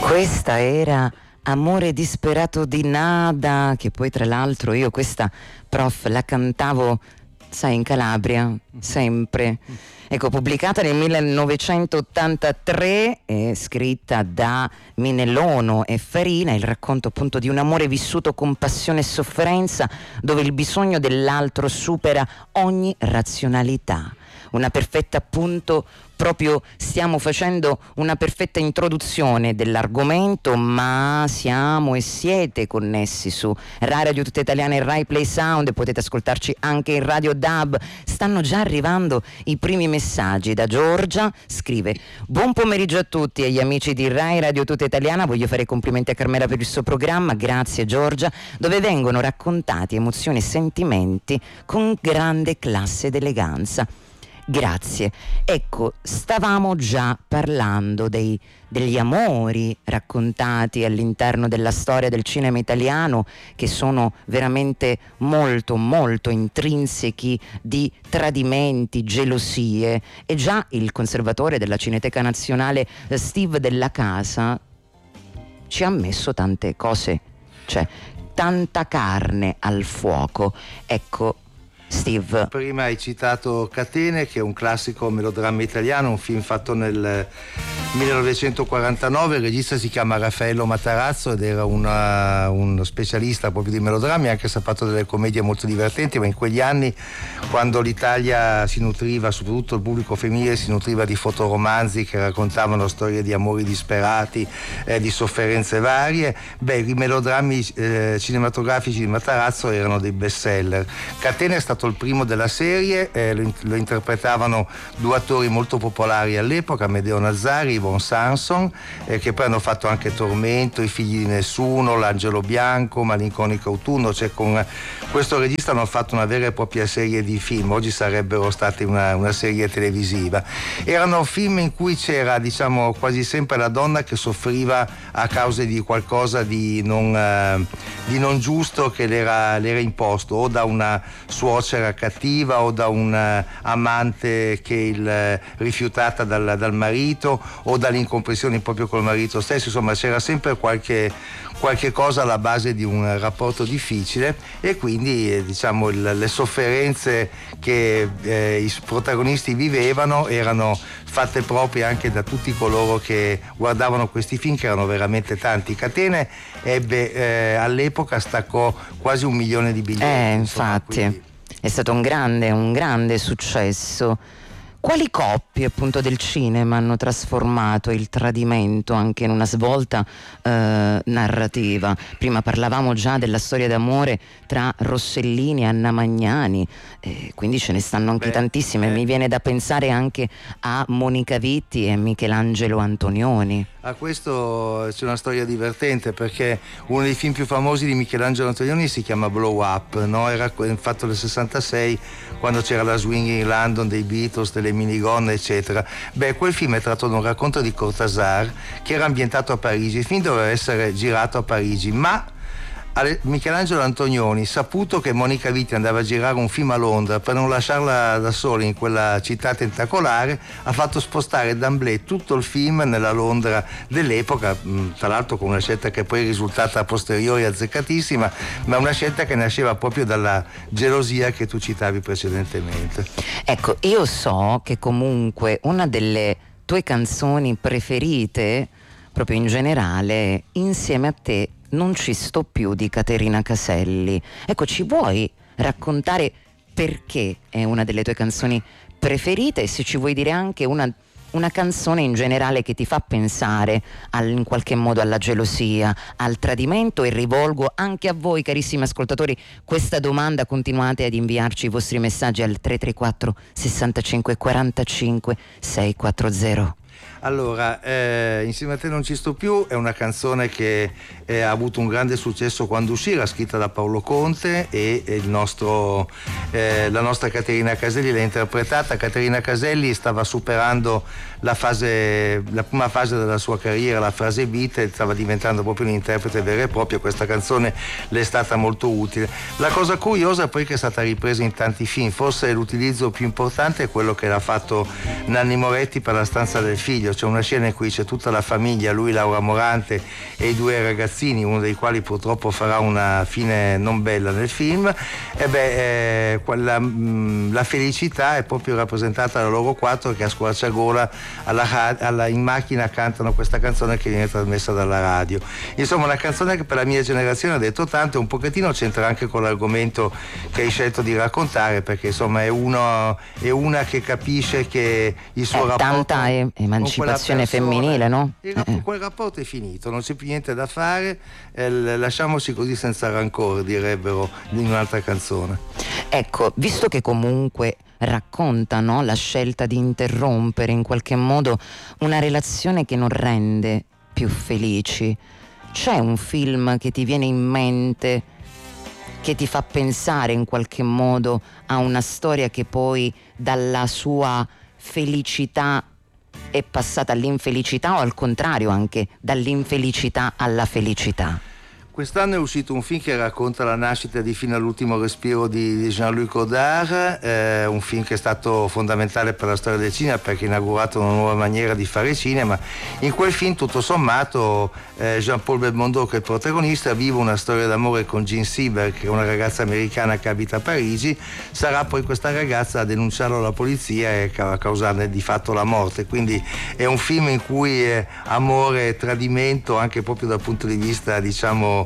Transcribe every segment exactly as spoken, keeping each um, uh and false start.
Questa era Amore disperato di Nada, che poi tra l'altro io questa prof la cantavo, sai, in Calabria, sempre. Ecco, pubblicata nel millenovecentottantatré, è scritta da Minellono e Farina, il racconto appunto di un amore vissuto con passione e sofferenza, dove il bisogno dell'altro supera ogni razionalità. Una perfetta, appunto, proprio stiamo facendo una perfetta introduzione dell'argomento, ma siamo e siete connessi su Rai Radio Tutta Italiana e Rai Play Sound, potete ascoltarci anche in Radio D A B. Stanno già arrivando i primi messaggi. Da Giorgia scrive: buon pomeriggio a tutti e agli amici di Rai Radio Tutta Italiana, voglio fare complimenti a Carmela per il suo programma, grazie Giorgia, dove vengono raccontati emozioni e sentimenti con grande classe ed eleganza. Grazie. Ecco, stavamo già parlando dei, degli amori raccontati all'interno della storia del cinema italiano, che sono veramente molto molto intrinsechi di tradimenti, gelosie, e già il conservatore della Cineteca Nazionale Steve Della Casa ci ha messo tante cose, cioè tanta carne al fuoco. Ecco, Steve. Prima hai citato Catene, che è un classico melodramma italiano, un film fatto nel millenovecentoquarantanove. Il regista si chiama Raffaello Matarazzo ed era una, uno specialista proprio di melodrammi, anche se ha fatto delle commedie molto divertenti, ma in quegli anni, quando l'Italia si nutriva, soprattutto il pubblico femminile, si nutriva di fotoromanzi che raccontavano storie di amori disperati, eh, di sofferenze varie, beh, i melodrammi eh, cinematografici di Matarazzo erano dei bestseller. Catene è stato il primo della serie, eh, lo, lo interpretavano due attori molto popolari all'epoca, Amedeo Nazzari, Yvonne Sanson, eh, che poi hanno fatto anche Tormento, I figli di nessuno, L'angelo bianco, Malinconico autunno. Cioè, con questo regista hanno fatto una vera e propria serie di film, oggi sarebbero stati una, una serie televisiva. Erano film in cui c'era, diciamo, quasi sempre la donna che soffriva a causa di qualcosa di non, eh, di non giusto che le era, le era imposto, o da una suocera cattiva o da un uh, amante che il uh, rifiutata dal, dal marito, o dall'incomprensione proprio col marito stesso. Insomma, c'era sempre qualche, qualche cosa alla base di un uh, rapporto difficile, e quindi eh, diciamo il, le sofferenze che eh, i protagonisti vivevano erano fatte proprie anche da tutti coloro che guardavano questi film, che erano veramente tanti. Catene ebbe eh, all'epoca staccò quasi un milione di biglietti. Eh, insomma, infatti. quindi È stato un grande, un grande successo. Quali coppie, appunto, del cinema hanno trasformato il tradimento anche in una svolta eh, narrativa? Prima parlavamo già della storia d'amore tra Rossellini e Anna Magnani, eh, quindi ce ne stanno anche Beh, tantissime. Eh. Mi viene da pensare anche a Monica Vitti e Michelangelo Antonioni. A questo c'è una storia divertente, perché uno dei film più famosi di Michelangelo Antonioni si chiama Blow Up, no? Era fatto nel sessantasei, quando c'era la swing in London dei Beatles, delle minigonne eccetera. Beh, quel film è tratto da un racconto di Cortázar che era ambientato a Parigi. Il film doveva essere girato a Parigi, ma Michelangelo Antonioni, saputo che Monica Vitti andava a girare un film a Londra, per non lasciarla da sola in quella città tentacolare, ha fatto spostare d'emblée tutto il film nella Londra dell'epoca, tra l'altro con una scelta che poi è risultata a posteriori azzeccatissima, ma una scelta che nasceva proprio dalla gelosia che tu citavi precedentemente. Ecco, io so che comunque una delle tue canzoni preferite, proprio in generale, Insieme a te non ci sto più, di Caterina Caselli. Ecco, ci vuoi raccontare perché è una delle tue canzoni preferite, e se ci vuoi dire anche una, una canzone in generale che ti fa pensare al, in qualche modo alla gelosia, al tradimento? E rivolgo anche a voi, carissimi ascoltatori, questa domanda. Continuate ad inviarci i vostri messaggi al tre tre quattro sessantacinque quarantacinque seicentoquaranta. Allora, eh, Insieme a te non ci sto più è una canzone che eh, ha avuto un grande successo quando uscì, era scritta da Paolo Conte, e, e il nostro, eh, la nostra Caterina Caselli l'ha interpretata. Caterina Caselli stava superando la fase, la prima fase della sua carriera, la fase beat, e stava diventando proprio un interprete vero e proprio. Questa canzone le è stata molto utile. La cosa curiosa poi che è stata ripresa in tanti film, forse l'utilizzo più importante è quello che l'ha fatto Nanni Moretti per La stanza del figlio, figlio. C'è una scena in cui c'è tutta la famiglia, lui, Laura Morante e i due ragazzini, uno dei quali purtroppo farà una fine non bella nel film. E beh, eh, quella, mh, la felicità è proprio rappresentata da loro quattro che a squarciagola alla, alla, in macchina cantano questa canzone che viene trasmessa dalla radio. Insomma, una canzone che per la mia generazione ha detto tanto, un pochettino c'entra anche con l'argomento che hai scelto di raccontare, perché insomma è, uno, è una che capisce che il suo eh, rapporto tanta e- emancipazione persona, femminile, no? il rap- Eh. quel rapporto è finito, non c'è più niente da fare, eh, lasciamoci così senza rancore, direbbero in un'altra canzone. Ecco, visto che comunque racconta, no, la scelta di interrompere in qualche modo una relazione che non rende più felici, c'è un film che ti viene in mente che ti fa pensare in qualche modo a una storia che poi dalla sua felicità è passata all'infelicità, o al contrario anche dall'infelicità alla felicità? Quest'anno è uscito un film che racconta la nascita di Fino all'ultimo respiro di Jean-Luc Godard, eh, un film che è stato fondamentale per la storia del cinema perché ha inaugurato una nuova maniera di fare cinema. In quel film, tutto sommato, eh, Jean-Paul Belmondo, che è il protagonista, vive una storia d'amore con Jean Seberg, che è una ragazza americana che abita a Parigi. Sarà poi questa ragazza a denunciarlo alla polizia e a causarne di fatto la morte. Quindi è un film in cui eh, amore e tradimento, anche proprio dal punto di vista, diciamo,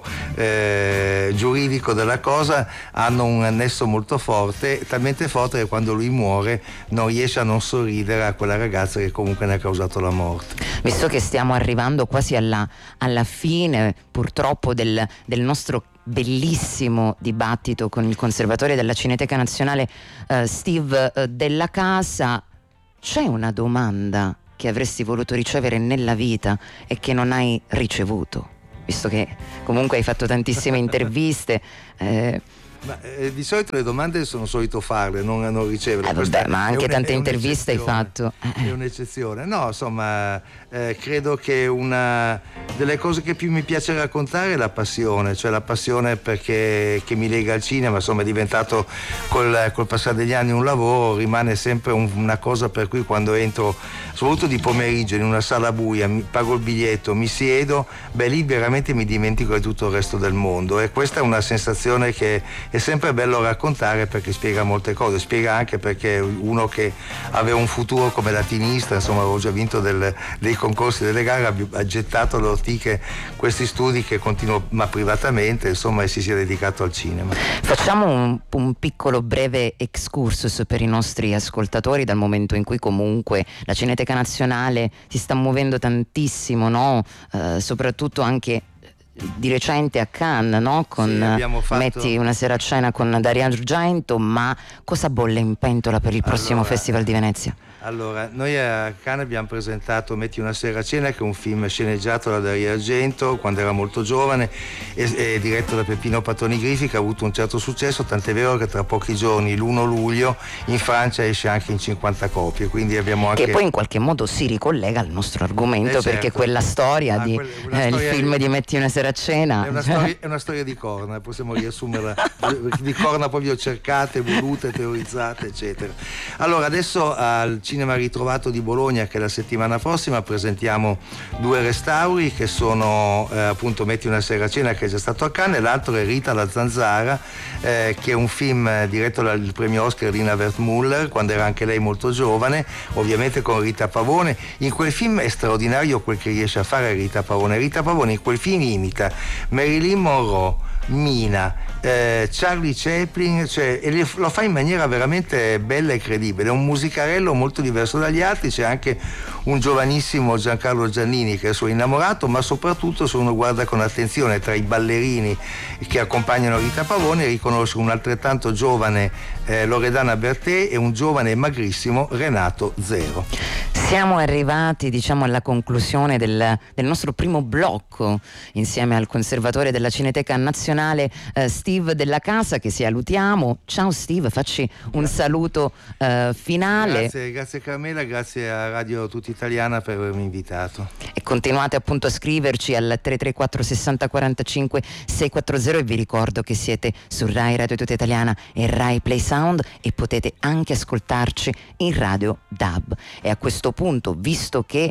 Eh, giuridico della cosa, hanno un annesso molto forte, talmente forte che quando lui muore non riesce a non sorridere a quella ragazza che comunque ne ha causato la morte. Visto che stiamo arrivando quasi alla, alla fine purtroppo del, del nostro bellissimo dibattito con il conservatore della Cineteca Nazionale, eh, Steve eh, Della Casa, c'è una domanda che avresti voluto ricevere nella vita e che non hai ricevuto? Visto che comunque hai fatto tantissime interviste. Eh, Ma, eh, di solito le domande sono solito farle, non, non riceverle. eh, vabbè, ma anche una, tante interviste hai fatto. È un'eccezione. No, insomma, eh, credo che una delle cose che più mi piace raccontare è la passione, cioè la passione perché che mi lega al cinema, insomma è diventato col, col passare degli anni un lavoro, rimane sempre un, una cosa per cui quando entro, soprattutto di pomeriggio, in una sala buia, mi pago il biglietto, mi siedo, beh lì veramente mi dimentico di tutto il resto del mondo, e questa è una sensazione che è sempre bello raccontare perché spiega molte cose, spiega anche perché uno che aveva un futuro come latinista, insomma avevo già vinto del, dei concorsi, delle gare, ha gettato le ortiche questi studi che continuo ma privatamente, insomma, e si sia dedicato al cinema. Facciamo un, un piccolo breve excursus per i nostri ascoltatori, dal momento in cui comunque la Cineteca Nazionale si sta muovendo tantissimo, no? Eh, soprattutto anche di recente a Cannes, no? Con sì, fatto... Metti una sera a cena con Dario Argento, ma cosa bolle in pentola per il prossimo allora, Festival di Venezia? Allora, noi a Cannes abbiamo presentato Metti una sera a cena, che è un film sceneggiato da Dario Argento quando era molto giovane e, e diretto da Peppino Patroni Griffi, che ha avuto un certo successo, tant'è vero che tra pochi giorni, l'primo luglio, in Francia esce anche in cinquanta copie, quindi abbiamo anche... Che poi in qualche modo si ricollega al nostro argomento, eh certo. perché quella storia ah, di quella, eh, storia il film di... di Metti una sera a cena è una, storia, è una storia di corna, possiamo riassumerla di corna proprio cercate, volute, teorizzate, eccetera. Allora adesso al Cinema Ritrovato di Bologna, che la settimana prossima presentiamo due restauri che sono eh, appunto Metti una sera a cena, che è già stato a Cannes, e l'altro è Rita la zanzara, eh, che è un film diretto dal premio Oscar Lina Wertmuller quando era anche lei molto giovane, ovviamente con Rita Pavone. In quel film è straordinario quel che riesce a fare Rita Pavone. Rita Pavone in quel film imita Marilyn Monroe, Mina, eh, Charlie Chaplin, cioè, e lo fa in maniera veramente bella e credibile. È un musicarello molto diverso dagli altri, c'è anche un giovanissimo Giancarlo Giannini che è il suo innamorato, ma soprattutto se uno guarda con attenzione tra i ballerini che accompagnano Rita Pavone riconosce un altrettanto giovane eh, Loredana Bertè e un giovane e magrissimo Renato Zero. Siamo arrivati, diciamo, alla conclusione del, del nostro primo blocco insieme al conservatore della Cineteca Nazionale, eh, Steve Della Casa, che salutiamo. Ciao Steve, facci un saluto eh, finale. Grazie, grazie Carmela, grazie a Radio Tutta Italiana per avermi invitato. E continuate appunto a scriverci al tre tre quattro sessanta quarantacinque seicentoquaranta, e vi ricordo che siete su Rai Radio Tutta Italiana e Rai Play Sound, e potete anche ascoltarci in radio D A B. E a questo punto, visto che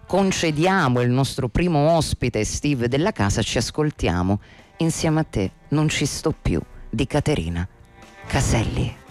concediamo il nostro primo ospite Steve della casa, ci ascoltiamo Insieme a te non ci sto più di Caterina Caselli.